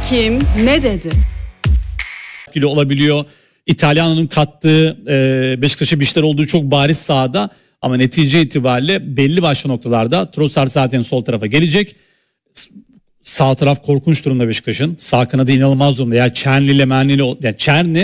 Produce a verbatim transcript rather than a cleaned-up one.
kim ne dedi? Kilo olabiliyor. İtalyana'nın kattığı e, Beşiktaş'a bir işler olduğu çok bariz sahada ama netice itibariyle belli başlı noktalarda Trossard zaten sol tarafa gelecek. Sağ taraf korkunç durumda Beşiktaş'ın. Sağ kanadı inanılmaz durumda. Yani Çerni ile Merni ile yani Çerni